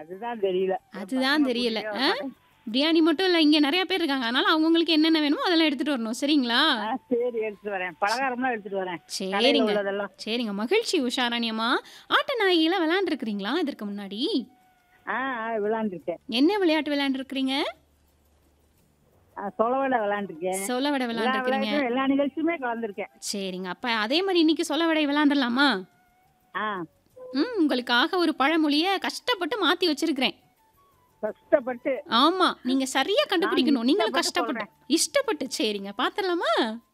அதுதான் தெரியல. என் அதுதான் பசங்கள தெரியல. கூட்டிட்டே வரமாட்டேன். பிரியாணி மட்டும் இல்ல. இங்க நெறைய பேர் இருக்காங்க. அதனால அவங்கவங்களுக்கு என்னென்ன வேணுமோ அதெல்லாம் எடுத்துட்டு வரணும். சரிங்களா? சரி எடுத்துட்டு வரேன். பலகாரம்லாம் எடுத்துட்டு வரேன். கடையில சரிங்க. உள்ளதெல்லாம். சரிங்க. மகிழ்ச்சி உஷாராணி அம்மா. ஆட்ட நாயகிலாம் விளையாண்டுருக்கிறீங்களா இதற்கு முன்னாடி? விளையாண்டுருக்கேன். என்ன விளையாட்டு விளையாண்டுருக்கிறீங்க? சொலவடை விளையாண்டுருக்கேன். சொல்ல விட எல்லா விளையாண்டுருக்கிறீங்க. விளையாட்டும் எல்லா நிகழ்ச்சியுமே கலந்துருக்கேன். சரிங்க. அப்ப அதே மாரி இன்னைக்கு சொல்ல விடை விளையாண்டுறலாமா? ஆ உங்களுக்காக ஒரு பழமொழிய கஷ்டப்பட்டு மாத்தி வச்சிருக்கிறேன். கஷ்டப்பட்டு ஆமா. நீங்க சரியா நான் கண்டுபிடிக்கணும். நீங்களும் இஷ்டப்பட்டு கஷ்டப்பட்டு. சொல்றேன். இஷ்டப்பட்டு. சரிங்க. பாத்துரலாமா?